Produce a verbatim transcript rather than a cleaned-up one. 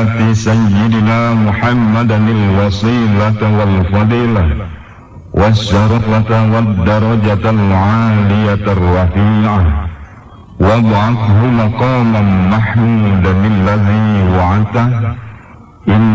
آت سيدنا محمدا الوسيلة والفضيلة والشرفة والدرجة العالية الرفيعة وابعثه مقاما محمودا الذي وعدته.